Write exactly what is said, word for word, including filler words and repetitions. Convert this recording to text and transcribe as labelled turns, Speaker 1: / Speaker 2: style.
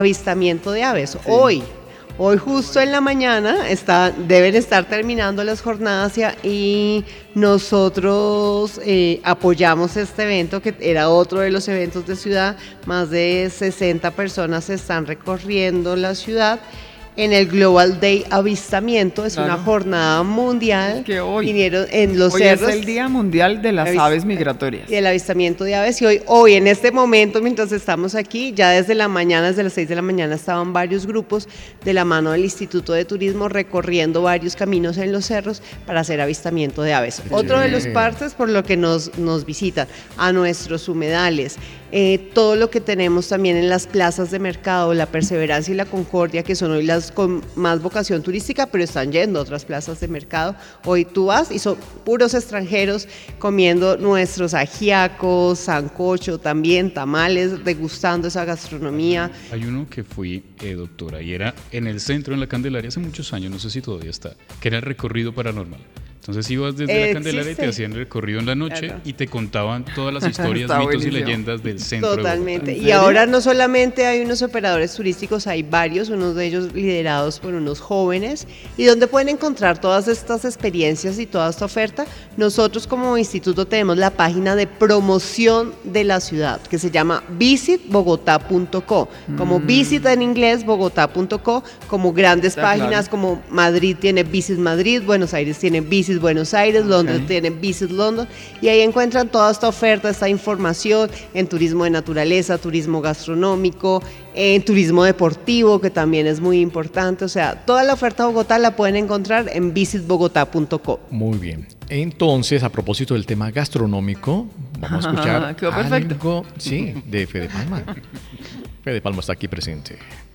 Speaker 1: avistamiento de aves. Sí. Hoy, hoy justo en la mañana está, deben estar terminando las jornadas y nosotros eh, apoyamos este evento que era otro de los eventos de ciudad. Más de sesenta personas están recorriendo la ciudad en el Global Day Avistamiento. Es claro. Una jornada mundial.
Speaker 2: Es que hoy,
Speaker 1: vinieron en los
Speaker 2: hoy
Speaker 1: cerros,
Speaker 2: es el Día Mundial de las avist- Aves Migratorias.
Speaker 1: Y el avistamiento de aves. Y hoy, hoy, en este momento, mientras estamos aquí, ya desde la mañana, desde las seis de la mañana, estaban varios grupos de la mano del Instituto de Turismo recorriendo varios caminos en los cerros para hacer avistamiento de aves. Qué Otro chévere. De los partes por lo que nos, nos visitan, a nuestros humedales. Eh, todo lo que tenemos también en las plazas de mercado, la Perseverancia y la Concordia, que son hoy las con más vocación turística, pero están yendo a otras plazas de mercado. Hoy tú vas y son puros extranjeros comiendo nuestros ajiacos, sancocho, también tamales, degustando esa gastronomía.
Speaker 3: Hay uno que fui, eh, doctora, y era en el centro, en la Candelaria, hace muchos años, no sé si todavía está, que era el recorrido paranormal. Entonces ibas desde eh, la Candelaria y te hacían el recorrido en la noche, claro. Y te contaban todas las historias, mitos buenísimo. Y leyendas del centro.
Speaker 1: Totalmente. Y ahora no solamente hay unos operadores turísticos, hay varios, unos de ellos liderados por unos jóvenes, y donde pueden encontrar todas estas experiencias y toda esta oferta. Nosotros como instituto tenemos la página de promoción de la ciudad, que se llama visit bogotá punto co, como mm. visit en inglés, bogotá punto co, como grandes Está páginas, claro. Como Madrid tiene Visit Madrid, Buenos Aires tiene Visit Buenos Aires, okay. Londres tiene Visit London, y ahí encuentran toda esta oferta, esta información en turismo de naturaleza, turismo gastronómico, en turismo deportivo, que también es muy importante. O sea, toda la oferta de Bogotá la pueden encontrar en visit bogotá punto co.
Speaker 4: Muy bien. Entonces, a propósito del tema gastronómico, vamos a escuchar
Speaker 2: Quedó perfecto.
Speaker 4: algo, sí, de Fede Palma. Fede Palma está aquí presente.